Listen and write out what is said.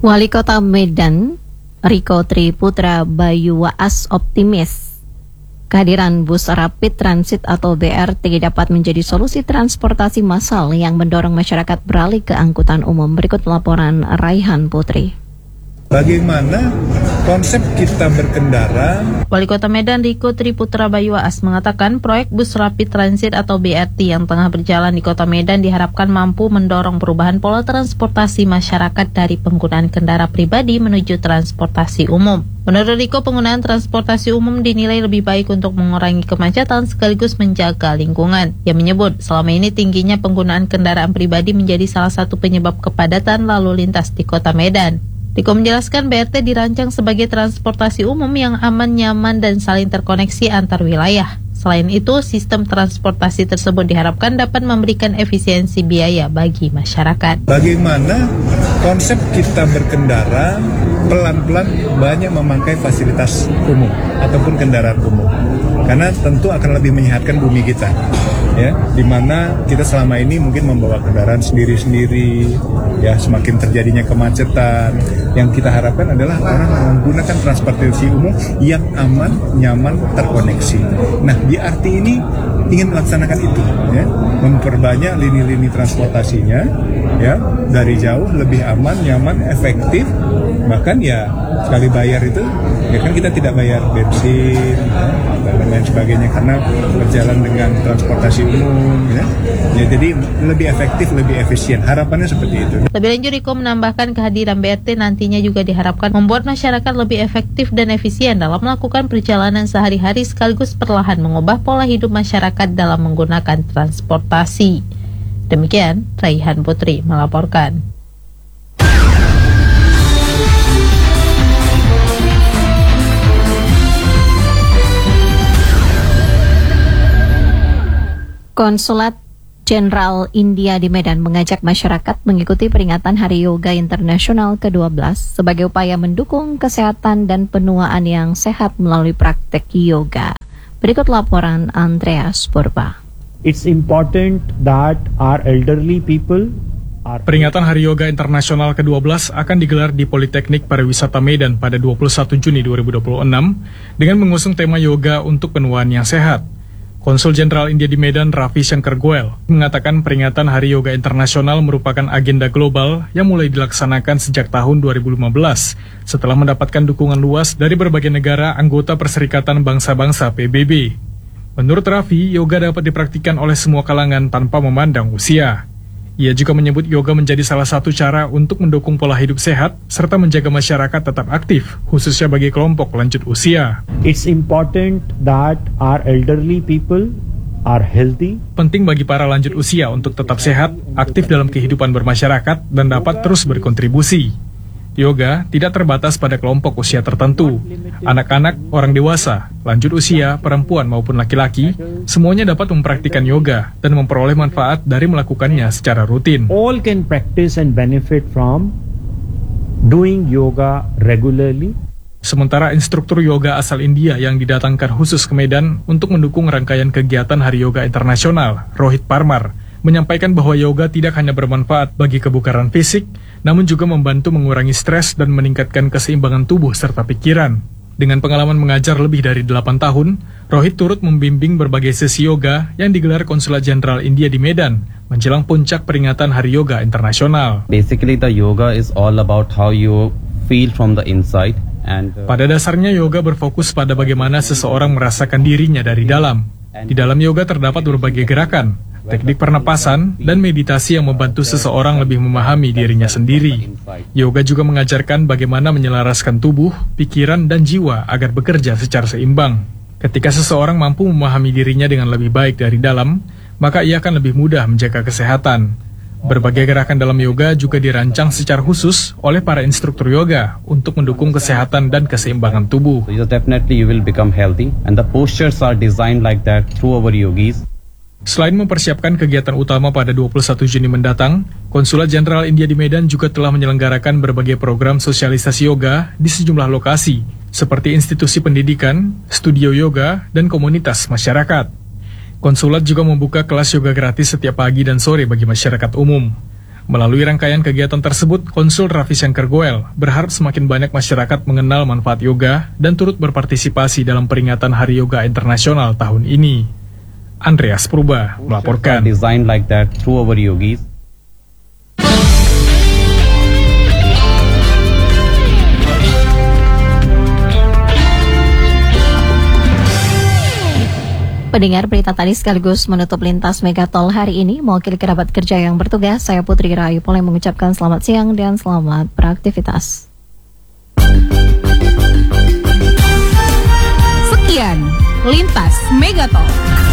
Wali Kota Medan, Riko Triputra Bayu Waas optimis kehadiran bus rapid transit atau BRT dapat menjadi solusi transportasi massal yang mendorong masyarakat beralih ke angkutan umum. Berikut laporan Raihan Putri. Bagaimana konsep kita berkendara? Wali Kota Medan Riko Triputra Bayu Waas mengatakan proyek bus rapid transit atau BRT yang tengah berjalan di Kota Medan diharapkan mampu mendorong perubahan pola transportasi masyarakat dari penggunaan kendaraan pribadi menuju transportasi umum. Menurut Riko, penggunaan transportasi umum dinilai lebih baik untuk mengurangi kemacetan sekaligus menjaga lingkungan. Ia menyebut selama ini tingginya penggunaan kendaraan pribadi menjadi salah satu penyebab kepadatan lalu lintas di Kota Medan. Riko menjelaskan BRT dirancang sebagai transportasi umum yang aman, nyaman, dan saling terkoneksi antar wilayah. Selain itu, sistem transportasi tersebut diharapkan dapat memberikan efisiensi biaya bagi masyarakat. Bagaimana konsep kita berkendara pelan-pelan banyak memakai fasilitas umum ataupun kendaraan umum. Karena tentu akan lebih menyehatkan bumi kita. Ya, di mana kita selama ini mungkin membawa kendaraan sendiri-sendiri, ya semakin terjadinya kemacetan. Yang kita harapkan adalah orang menggunakan transportasi umum yang aman, nyaman, terkoneksi. Nah, BRT ini ingin melaksanakan itu, ya, memperbanyak lini-lini transportasinya, ya, dari jauh lebih aman, nyaman, efektif. Bahkan ya sekali bayar itu, ya kan kita tidak bayar bensin dan lain sebagainya karena berjalan dengan transportasi umum, ya. Ya, jadi lebih efektif, lebih efisien. Harapannya seperti itu. Lebih lanjut, Riko menambahkan kehadiran BRT nantinya juga diharapkan membuat masyarakat lebih efektif dan efisien dalam melakukan perjalanan sehari-hari sekaligus perlahan mengubah pola hidup masyarakat dalam menggunakan transportasi. Demikian, Raihan Putri melaporkan. Konsulat Jenderal India di Medan mengajak masyarakat mengikuti peringatan Hari Yoga Internasional ke-12 sebagai upaya mendukung kesehatan dan penuaan yang sehat melalui praktek yoga. Berikut laporan Andreas Purba. It's important that our elderly people are... Peringatan Hari Yoga Internasional ke-12 akan digelar di Politeknik Pariwisata Medan pada 21 Juni 2026 dengan mengusung tema yoga untuk penuaan yang sehat. Konsul Jenderal India di Medan, Ravi Shankar Goel, mengatakan peringatan Hari Yoga Internasional merupakan agenda global yang mulai dilaksanakan sejak tahun 2015 setelah mendapatkan dukungan luas dari berbagai negara anggota Perserikatan Bangsa-Bangsa PBB. Menurut Ravi, yoga dapat dipraktikkan oleh semua kalangan tanpa memandang usia. Ia juga menyebut yoga menjadi salah satu cara untuk mendukung pola hidup sehat serta menjaga masyarakat tetap aktif, khususnya bagi kelompok lanjut usia. It's important that our elderly people are healthy. Penting bagi para lanjut usia untuk tetap sehat, aktif dalam kehidupan bermasyarakat, dan dapat terus berkontribusi. Yoga tidak terbatas pada kelompok usia tertentu. Anak-anak, orang dewasa, lanjut usia, perempuan maupun laki-laki, semuanya dapat mempraktikkan yoga dan memperoleh manfaat dari melakukannya secara rutin. All can practice and benefit from doing yoga regularly. Sementara instruktur yoga asal India yang didatangkan khusus ke Medan untuk mendukung rangkaian kegiatan Hari Yoga Internasional, Rohit Parmar, menyampaikan bahwa yoga tidak hanya bermanfaat bagi kebugaran fisik, namun juga membantu mengurangi stres dan meningkatkan keseimbangan tubuh serta pikiran. Dengan pengalaman mengajar lebih dari 8 tahun, Rohit turut membimbing berbagai sesi yoga yang digelar Konsulat Jenderal India di Medan menjelang puncak peringatan Hari Yoga Internasional. Basically, the yoga is all about how you feel from the inside. Pada dasarnya yoga berfokus pada bagaimana seseorang merasakan dirinya dari dalam. Di dalam yoga terdapat berbagai gerakan, teknik pernapasan, dan meditasi yang membantu seseorang lebih memahami dirinya sendiri. Yoga juga mengajarkan bagaimana menyelaraskan tubuh, pikiran, dan jiwa agar bekerja secara seimbang. Ketika seseorang mampu memahami dirinya dengan lebih baik dari dalam, maka ia akan lebih mudah menjaga kesehatan. Berbagai gerakan dalam yoga juga dirancang secara khusus oleh para instruktur yoga untuk mendukung kesehatan dan keseimbangan tubuh. So definitely you will become healthy, and the postures are designed like that through our yogis. Selain mempersiapkan kegiatan utama pada 21 Juni mendatang, Konsulat Jenderal India di Medan juga telah menyelenggarakan berbagai program sosialisasi yoga di sejumlah lokasi, seperti institusi pendidikan, studio yoga, dan komunitas masyarakat. Konsulat juga membuka kelas yoga gratis setiap pagi dan sore bagi masyarakat umum. Melalui rangkaian kegiatan tersebut, Konsul Raffi Shankar Goel berharap semakin banyak masyarakat mengenal manfaat yoga dan turut berpartisipasi dalam peringatan Hari Yoga Internasional tahun ini. Andreas Purba melaporkan. Designed like that through our yogis. Pendengar, berita tadi sekaligus menutup lintas Megatol hari ini. Mewakili kerabat kerja yang bertugas, saya Putri Rahayu Poleng mengucapkan selamat siang dan selamat beraktivitas. Sekian Lintas Megatol.